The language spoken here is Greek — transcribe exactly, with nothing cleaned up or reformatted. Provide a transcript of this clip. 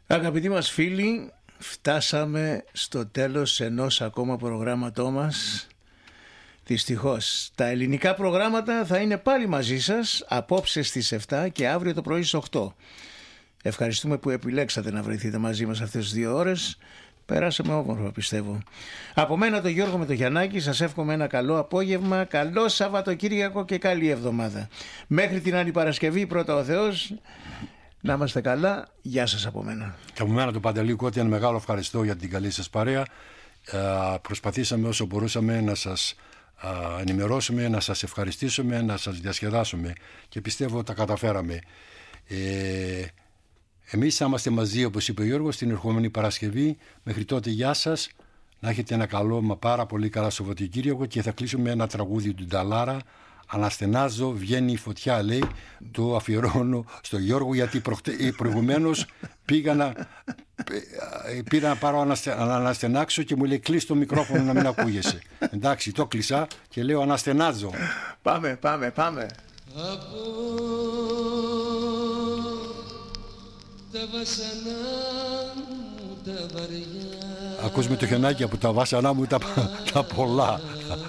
Αγαπητοί μας φίλοι, φτάσαμε στο τέλος ενός ακόμα προγράμματό μας. Δυστυχώς, τα ελληνικά προγράμματα θα είναι πάλι μαζί σας απόψε στις επτά και αύριο το πρωί στις οκτώ. Ευχαριστούμε που επιλέξατε να βρεθείτε μαζί μας αυτές τις δύο ώρες. Περάσαμε όμορφα, πιστεύω. Από μένα, τον Γιώργο με το Γιαννάκη, σας εύχομαι ένα καλό απόγευμα, καλό Σαββατοκύριακο και καλή εβδομάδα. Μέχρι την άλλη Παρασκευή, πρώτα ο Θεός, να είμαστε καλά. Γεια σας από μένα. Και από μένα, τον Παντελή Κώτη, ένα μεγάλο ευχαριστώ για την καλή σας παρέα. Ε, προσπαθήσαμε όσο μπορούσαμε να σας ε, ενημερώσουμε, να σας ευχαριστήσουμε, να σας διασκεδάσουμε και πιστεύω τα καταφέραμε. Ε, Εμείς θα είμαστε μαζί, όπως είπε ο Γιώργος, την ερχόμενη Παρασκευή. Μέχρι τότε, γεια σας. Να έχετε ένα καλό, μα πάρα πολύ καλά Σαββατοκύριακο και θα κλείσουμε ένα τραγούδι του Νταλάρα. Αναστενάζω, βγαίνει η φωτιά, λέει. Το αφιερώνω στο Γιώργο, γιατί προχτε... προηγουμένως πήγα να... πήγα να πάρω αναστε... να αναστενάξω και μου λέει κλείς το μικρόφωνο να μην ακούγεσαι. Εντάξει, το κλείσα και λέω αναστενάζω. Πάμε, πάμε, πάμε. Τα βάσανά μου τα βαριά. Ακούς με το Χιονάκι από τα βάσανά μου τα, τα πολλά.